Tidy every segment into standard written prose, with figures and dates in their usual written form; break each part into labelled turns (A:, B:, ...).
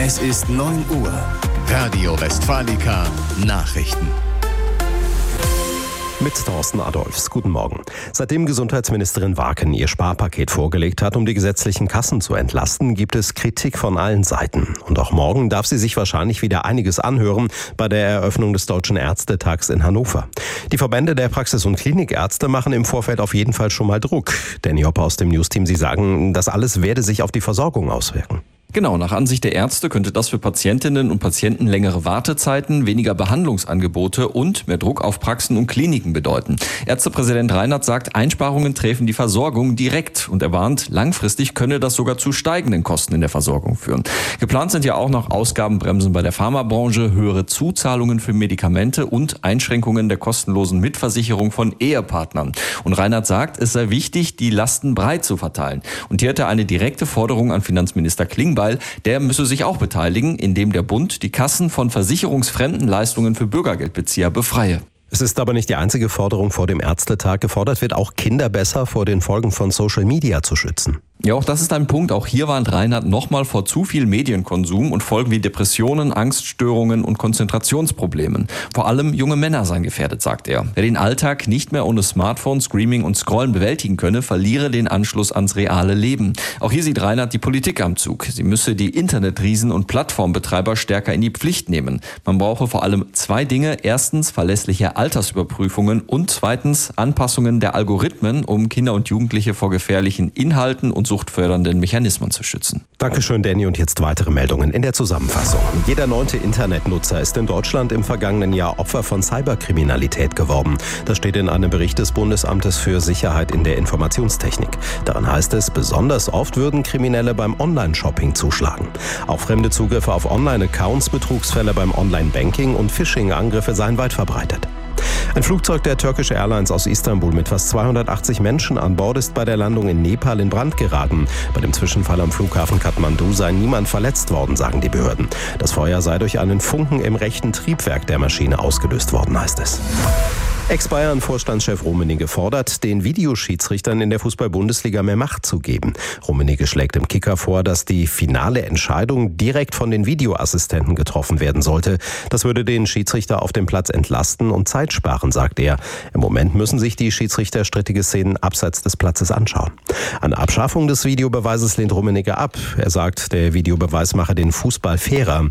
A: Es ist 9 Uhr. Radio Westfalica Nachrichten.
B: Mit Thorsten Adolfs. Guten Morgen. Seitdem Gesundheitsministerin Waken ihr Sparpaket vorgelegt hat, um die gesetzlichen Kassen zu entlasten, gibt es Kritik von allen Seiten. Und auch morgen darf sie sich wahrscheinlich wieder einiges anhören bei der Eröffnung des Deutschen Ärztetags in Hannover. Die Verbände der Praxis- und Klinikärzte machen im Vorfeld auf jeden Fall schon mal Druck. Danny Hopper aus dem News-Team, Sie sagen, das alles werde sich auf die Versorgung auswirken.
C: Genau, nach Ansicht der Ärzte könnte das für Patientinnen und Patienten längere Wartezeiten, weniger Behandlungsangebote und mehr Druck auf Praxen und Kliniken bedeuten. Ärztepräsident Reinhardt sagt, Einsparungen treffen die Versorgung direkt und er warnt, langfristig könne das sogar zu steigenden Kosten in der Versorgung führen. Geplant sind ja auch noch Ausgabenbremsen bei der Pharmabranche, höhere Zuzahlungen für Medikamente und Einschränkungen der kostenlosen Mitversicherung von Ehepartnern. Und Reinhardt sagt, es sei wichtig, die Lasten breit zu verteilen. Und hier hat er eine direkte Forderung an Finanzminister Klingbeil. Der müsse sich auch beteiligen, indem der Bund die Kassen von versicherungsfremden Leistungen für Bürgergeldbezieher befreie.
B: Es ist aber nicht die einzige Forderung vor dem Ärztetag. Gefordert wird auch, Kinder besser vor den Folgen von Social Media zu schützen.
C: Ja, auch das ist ein Punkt. Auch hier warnt Reinhardt nochmal vor zu viel Medienkonsum und Folgen wie Depressionen, Angststörungen und Konzentrationsproblemen. Vor allem junge Männer seien gefährdet, sagt er. Wer den Alltag nicht mehr ohne Smartphone, Streaming und Scrollen bewältigen könne, verliere den Anschluss ans reale Leben. Auch hier sieht Reinhardt die Politik am Zug. Sie müsse die Internetriesen und Plattformbetreiber stärker in die Pflicht nehmen. Man brauche vor allem 2 Dinge. Erstens verlässliche Altersüberprüfungen und zweitens Anpassungen der Algorithmen, um Kinder und Jugendliche vor gefährlichen Inhalten und suchtfördernden Mechanismen zu schützen.
B: Dankeschön, Danny. Und jetzt weitere Meldungen in der Zusammenfassung. Jeder 9. Internetnutzer ist in Deutschland im vergangenen Jahr Opfer von Cyberkriminalität geworden. Das steht in einem Bericht des Bundesamtes für Sicherheit in der Informationstechnik. Darin heißt es, besonders oft würden Kriminelle beim Online-Shopping zuschlagen. Auch fremde Zugriffe auf Online-Accounts, Betrugsfälle beim Online-Banking und Phishing-Angriffe seien weit verbreitet. Ein Flugzeug der Turkish Airlines aus Istanbul mit fast 280 Menschen an Bord ist bei der Landung in Nepal in Brand geraten. Bei dem Zwischenfall am Flughafen Kathmandu sei niemand verletzt worden, sagen die Behörden. Das Feuer sei durch einen Funken im rechten Triebwerk der Maschine ausgelöst worden, heißt es. Ex-Bayern-Vorstandschef Rummenigge fordert, den Videoschiedsrichtern in der Fußball-Bundesliga mehr Macht zu geben. Rummenigge schlägt im Kicker vor, dass die finale Entscheidung direkt von den Videoassistenten getroffen werden sollte. Das würde den Schiedsrichter auf dem Platz entlasten und Zeit sparen, sagt er. Im Moment müssen sich die Schiedsrichter strittige Szenen abseits des Platzes anschauen. Eine Abschaffung des Videobeweises lehnt Rummenigge ab. Er sagt, der Videobeweis mache den Fußball fairer.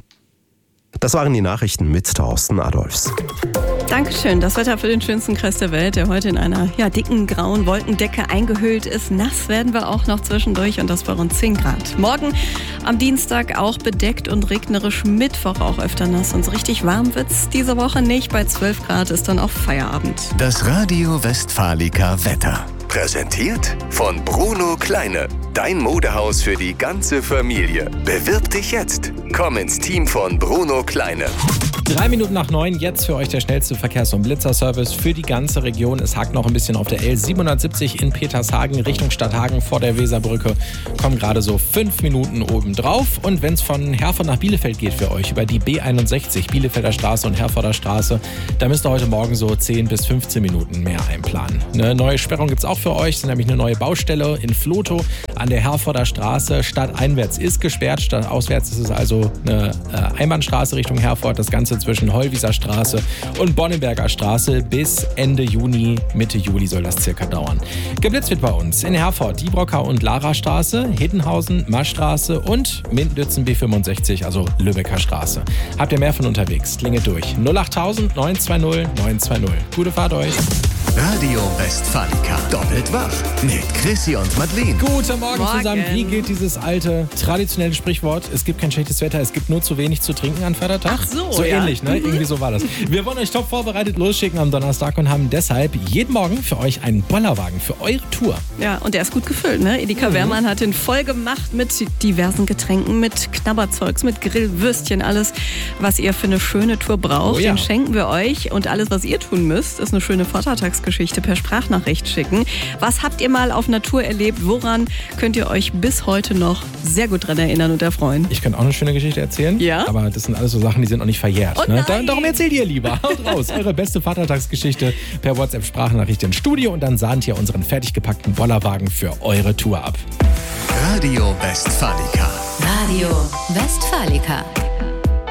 B: Das waren die Nachrichten mit Thorsten Adolfs.
D: Dankeschön. Das Wetter für den schönsten Kreis der Welt, der heute in einer dicken grauen Wolkendecke eingehüllt ist. Nass werden wir auch noch zwischendurch und das bei rund 10 Grad. Morgen am Dienstag auch bedeckt und regnerisch, Mittwoch auch öfter nass. Und so richtig warm wird's diese Woche nicht. Bei 12 Grad ist dann auch Feierabend.
A: Das Radio Westfalica Wetter. Präsentiert von Bruno Kleine. Dein Modehaus für die ganze Familie. Bewirb dich jetzt. Komm ins Team von Bruno Kleine.
E: 3 Minuten nach 9, jetzt für euch der schnellste Verkehrs- und Blitzerservice für die ganze Region. Es hakt noch ein bisschen auf der L770 in Petershagen Richtung Stadthagen vor der Weserbrücke. Kommen gerade so 5 Minuten oben drauf. Und wenn es von Herford nach Bielefeld geht für euch über die B61, Bielefelder Straße und Herforder Straße, da müsst ihr heute Morgen so 10 bis 15 Minuten mehr einplanen. Eine neue Sperrung gibt es auch für euch. Es ist nämlich eine neue Baustelle in Vlotho an der Herforder Straße. Stadteinwärts ist gesperrt, stadtauswärts ist es also eine Einbahnstraße Richtung Herford. Das Ganze zwischen Hollwieser Straße und Bonneberger Straße bis Ende Juni, Mitte Juli soll das circa dauern. Geblitzt wird bei uns in Herford die Brocker- und Lara Straße, Hiddenhausen, Maschstraße und Minden-Lützen B65, also Lübecker Straße. Habt ihr mehr von unterwegs? Klingelt durch. 08000 920 920. Gute Fahrt euch.
A: Radio Westfalica. Doppelt wach mit Chrissy und Madeleine.
E: Guten Morgen zusammen. Wie gilt dieses alte, traditionelle Sprichwort? Es gibt kein schlechtes Wetter, es gibt nur zu wenig zu trinken an Vatertag.
D: Ach so,
E: so ähnlich, ne? Irgendwie so war das. Wir wollen euch top vorbereitet losschicken am Donnerstag und haben deshalb jeden Morgen für euch einen Bollerwagen für eure Tour.
D: Ja, und der ist gut gefüllt, ne? Edeka Wehrmann hat den voll gemacht mit diversen Getränken, mit Knabberzeugs, mit Grillwürstchen, alles, was ihr für eine schöne Tour braucht.
E: Oh ja.
D: Den schenken wir euch und alles, was ihr tun müsst, ist eine schöne Vatertagsgeschichte per Sprachnachricht schicken. Was habt ihr mal auf Natur erlebt? Woran könnt ihr euch bis heute noch sehr gut dran erinnern und erfreuen?
E: Ich könnte auch eine schöne Geschichte erzählen.
D: Ja?
E: Aber das sind alles so Sachen, die sind noch nicht verjährt.
D: Oh
E: Ne?
D: nein.
E: Darum erzählt ihr lieber. Haut raus. Eure beste Vatertagsgeschichte per WhatsApp-Sprachnachricht ins Studio und dann sahnt ihr unseren fertig gepackten Bollerwagen für eure Tour ab.
A: Radio Westfalica.
F: Radio Westfalica.